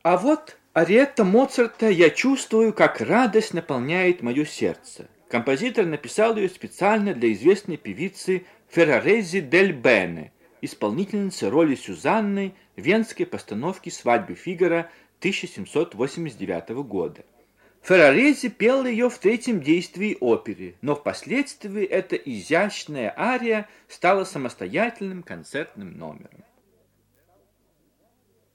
А вот ариетта Моцарта «Я чувствую, как радость наполняет мое сердце». Композитор написал ее специально для известной певицы Феррарези дель Бене, исполнительницы роли Сюзанны в венской постановке «Свадьбы Фигаро» 1789 года. Феррарези пел ее в третьем действии оперы, но впоследствии эта изящная ария стала самостоятельным концертным номером.